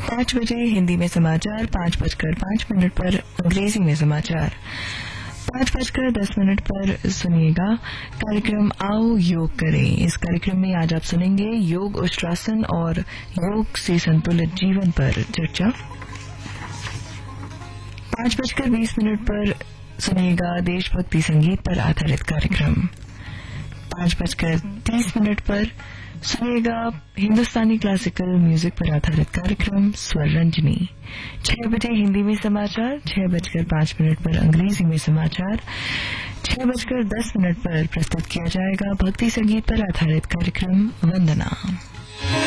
5 बजे हिंदी में समाचार, 5:05 पर अंग्रेजी में समाचार, 5:10 पर सुनिएगा कार्यक्रम आओ योग करें। इस कार्यक्रम में आज आप सुनेंगे योग उष्ट्रासन और योग से संतुलित जीवन पर चर्चा। 5:20 पर सुनिएगा देशभक्ति संगीत पर आधारित कार्यक्रम। 5:30 पर सुनिएगा हिंदुस्तानी क्लासिकल म्यूजिक पर आधारित कार्यक्रम स्वर रंजनी। 6 बजे हिंदी में समाचार, 6:05 पर अंग्रेजी में समाचार, 6:10 पर प्रस्तुत किया जाएगा भक्ति संगीत पर आधारित कार्यक्रम वंदना।